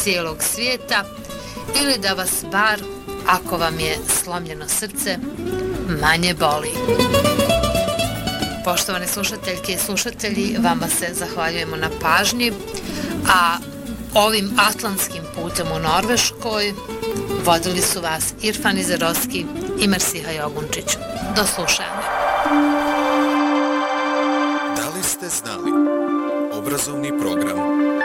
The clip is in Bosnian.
cijelog svijeta ili da vas bar, ako vam je slomljeno srce, manje boli. Poštovane slušateljke i slušatelji, vama se zahvaljujemo na pažnji, a ovim atlantskim putem u Norveškoj vodili su vas Irfan Izerovski i Mersiha Jogunčić. Do slušanja. Da li ste znali? Obrazovni program